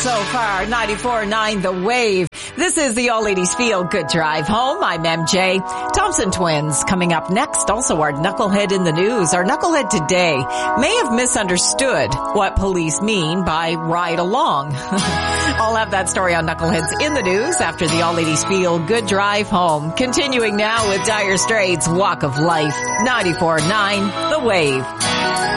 so far. 94.9 The Wave. This is the All Ladies Feel Good Drive Home. I'm MJ. Thompson twins coming up next. Also our Knucklehead in the News. Our Knucklehead today may have misunderstood what police mean by ride along. I'll have that story on Knuckleheads in the News after the All Ladies Feel Good Drive Home. Continuing now with Dire Straits' Walk of Life. 94.9 The Wave.